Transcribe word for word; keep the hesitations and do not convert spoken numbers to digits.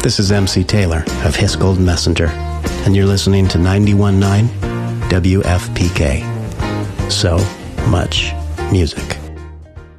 This is M C Taylor of His Golden Messenger, and you're listening to ninety-one point nine W F P K. So much music.